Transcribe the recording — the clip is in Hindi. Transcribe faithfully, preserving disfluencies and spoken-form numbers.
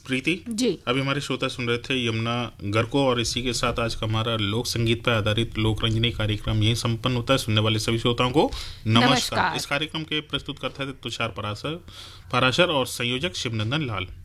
प्रीति जी। अभी हमारे श्रोता सुन रहे थे यमुना गर्को, और इसी के साथ आज का हमारा लोक संगीत पर आधारित लोक रंजनी कार्यक्रम यही संपन्न होता है। सुनने वाले सभी श्रोताओं को नमस्कार, नमस्कार। इस कार्यक्रम के प्रस्तुत करता है तुषार पराशर पराशर और संयोजक शिवनंदन लाल।